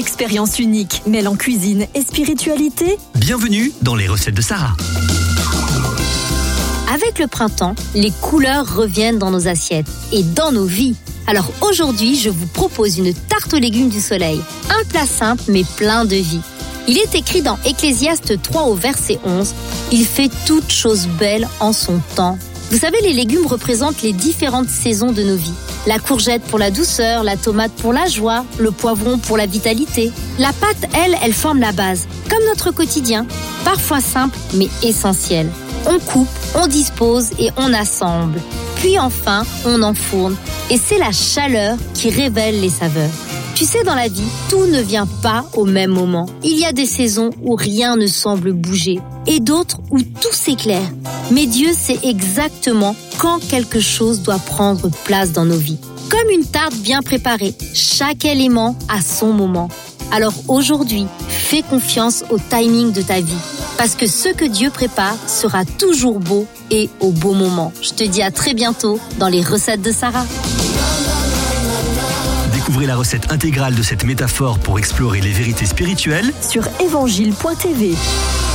expérience unique mêlant cuisine et spiritualité. Bienvenue dans les recettes de Sarah. Avec le printemps, les couleurs reviennent dans nos assiettes et dans nos vies. Alors aujourd'hui, je vous propose une tarte aux légumes du soleil. Un plat simple mais plein de vie. Il est écrit dans Ecclésiaste 3 au verset 11 « Il fait toutes choses belles en son temps ». Vous savez, les légumes représentent les différentes saisons de nos vies. La courgette pour la douceur, la tomate pour la joie, le poivron pour la vitalité. La pâte, elle forme la base, comme notre quotidien, parfois simple mais essentiel. On coupe, on dispose et on assemble. Puis enfin, on enfourne. Et c'est la chaleur qui révèle les saveurs. Tu sais, dans la vie, tout ne vient pas au même moment. Il y a des saisons où rien ne semble bouger et d'autres où tout s'éclaire. Mais Dieu sait exactement quand quelque chose doit prendre place dans nos vies. Comme une tarte bien préparée, chaque élément a son moment. Alors aujourd'hui, fais confiance au timing de ta vie. Parce que ce que Dieu prépare sera toujours beau et au beau moment. Je te dis à très bientôt dans les recettes de Sarah. Découvrez la recette intégrale de cette métaphore pour explorer les vérités spirituelles sur évangile.tv.